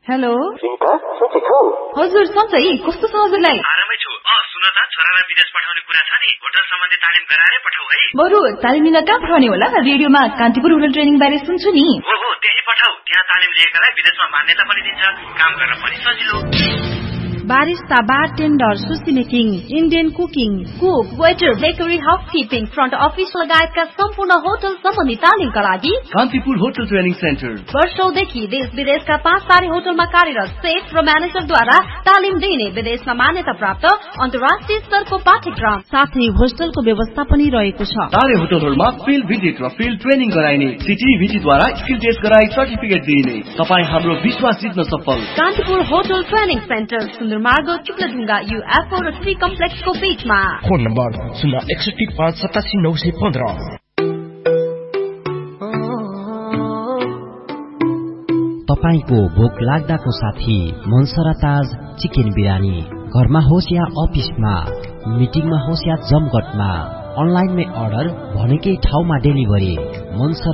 Hello Sita सन्चै छौ? हजुर सन्चै, कस्तो छ हजुरलाई? आरामै छु। सुन त, छोरालाई विदेश पठाउने कुरा छ नि, होटल सम्बन्धी तालिम गराएरै पठाऊ है। बरु तालिम लिन कहाँ पठाउने होला? रेडियोमा कान्तिपुर होटल ट्रेनिङ बारे सुन्छु नि। हो त्यही पठाऊ। त्यहाँ तालिम लिएकालाई विदेशमा मान्यता पनि दिन्छ, काम गर्न पनि सजिलो। Barista, bartender, sushi making, Indian cooking, cook, waiter, bakery, housekeeping, front office लगायतका सम्पूर्ण होटल सम्बन्धी तालिमका लागि कान्तिपुर होटल ट्रेनिङ सेन्टर वर्षौंदेखि देश विदेशका 5 तारे होटलमा कार्यरत सेफ र म्यानेजरद्वारा तालिम दिइने विदेशमा मान्यता प्राप्त अन्तर्राष्ट्रिय स्तरको पाठ्यक्रम साथै होस्टलको व्यवस्था पनि रहेको छ। तारे होटलहरूमा फिल्ड भिजिट र फिल्ड ट्रेनिङ गराइने, सिटिभिटीद्वारा स्किल टेस्ट गराई सर्टिफिकेट दिइने। तपाई हाम्रो विश्वास जित्न सफल। कान्तिपुर होटल ट्रेनिङ सेन्टर, मार्ग चुक्लाढुङ्गा, UFO र ट्री कम्प्लेक्सको बीचमा। Phone number 061587915। तपाईको भोक लाग्दाको साथी मनसरा ताज चिकन बिरयानी। घरमा होस् या अफिसमा, मिटिङमा होस् या जमघटमा, अनलाइनमै अर्डर, भनेकै ठाउँमा डेलिभरी। मनसरा